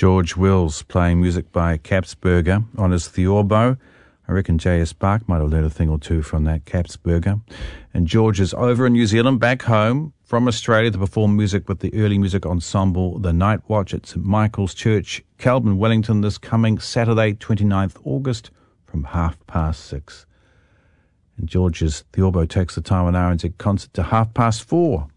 George Wills playing music by Capsberger on his theorbo. I reckon J.S. Bach might have learned a thing or two from that Capsberger. And George is over in New Zealand, back home from Australia to perform music with the early music ensemble The Night Watch at St Michael's Church, Kelburn, Wellington, this coming Saturday, 29th August from 6:30. And George's theorbo takes the Taiwan RNZ concert to 4:30.